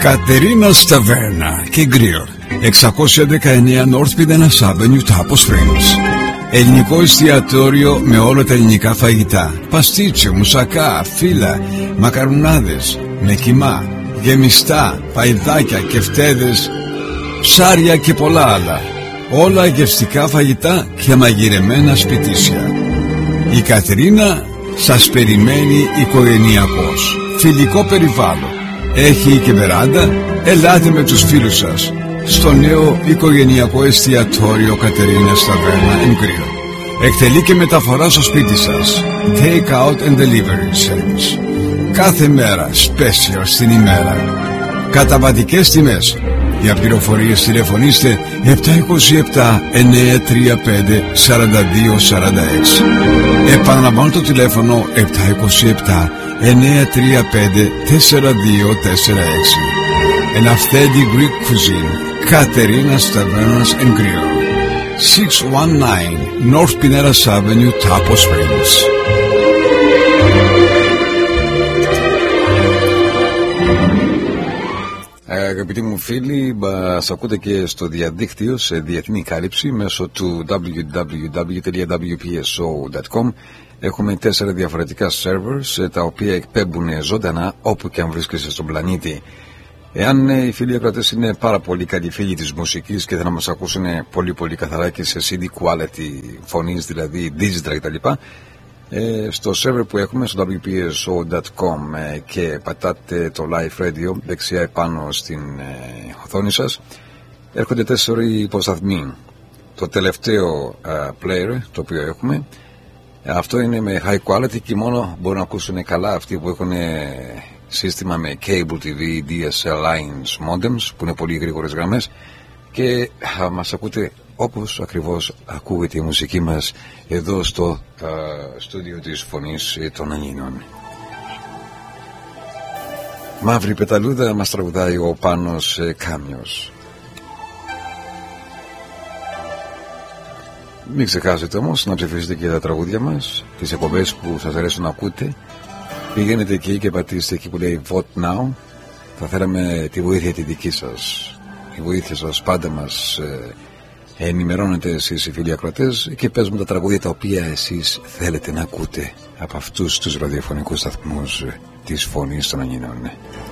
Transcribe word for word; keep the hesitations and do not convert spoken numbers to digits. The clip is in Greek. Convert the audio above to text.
Κατερίνας Ταβέρνα και Γκριλ, εξακόσια δεκαεννέα North Pinellas Avenue, Tapo Springs. Ελληνικό εστιατόριο με όλα τα ελληνικά φαγητά, παστίτσιο, μουσακά, φύλλα, μακαρουνάδες, με κιμά, γεμιστά, παϊδάκια, κεφτέδες, ψάρια και πολλά άλλα. Όλα γευστικά φαγητά και μαγειρεμένα σπιτίσια. Η Κατερίνα σας περιμένει οικογενειακός, φιλικό περιβάλλον. Έχει και βεράντα, ελάτε με τους φίλους σας στο νέο οικογενειακό εστιατόριο Κατερίνας Ταβέρνα and Grill. Εκτελεί και μεταφορά στο σπίτι σας, take out and delivery service. Κάθε μέρα special στην ημέρα, καταβατικές τιμές. Για πληροφορίες τηλεφωνήστε επτά είκοσι επτά εννιακόσια τριάντα πέντε σαράντα δύο σαράντα έξι. Επαναλαμβάνω το τηλέφωνο επτά είκοσι επτά εννιακόσια τριάντα πέντε τέσσερα δύο τέσσερα έξι. An authentic Greek cuisine, Katerina's Tavernas and Grill, εξακόσια δεκαεννέα North Pinellas Avenue, Tapo Springs. Αγαπητοί μου φίλοι, μας ακούτε και στο διαδίκτυο σε διεθνή κάλυψη μέσω του double-u double-u double-u τελεία double-u πι ες ο τελεία com. Έχουμε τέσσερα διαφορετικά servers τα οποία εκπέμπουν ζωντανά όπου και αν βρίσκεσαι στον πλανήτη. Εάν οι φίλοι ακροατές είναι πάρα πολύ καλοί φίλοι της μουσικής και θέλουν να μας ακούσουν πολύ πολύ καθαρά και σε σι ντι quality φωνής, δηλαδή digital κτλ., Ε, στο server που έχουμε στο double-u πι ες ο τελεία com ε, και πατάτε το live radio δεξιά επάνω στην ε, οθόνη σας, έρχονται τέσσερις υποσταθμοί. Το τελευταίο ε, player το οποίο έχουμε, ε, αυτό είναι με high quality και μόνο μπορούν να ακούσουν καλά αυτοί που έχουν ε, σύστημα με cable τι βι, ντι ες ελ lines, modems, που είναι πολύ γρήγορες γραμμές, και α, μας ακούτε όπως ακριβώς ακούγεται η μουσική μας εδώ στο στούντιο της Φωνής των Ελλήνων. Μαύρη πεταλούδα μας τραγουδάει ο Πάνος Κάμιος. Μην ξεχάσετε όμως να ψηφίσετε και τα τραγούδια μας, τις εκπομπές που σας αρέσουν να ακούτε. Πηγαίνετε εκεί και πατήστε εκεί που λέει Vote Now. Θα θέλαμε τη βοήθεια τη δική σας. Η βοήθεια σας πάντα μας ε, ενημερώνετε εσείς οι φίλοι ακροατές και παίζουμε τα τραγούδια τα οποία εσείς θέλετε να ακούτε από αυτούς τους ραδιοφωνικούς σταθμούς της Φωνής των Ελλήνων.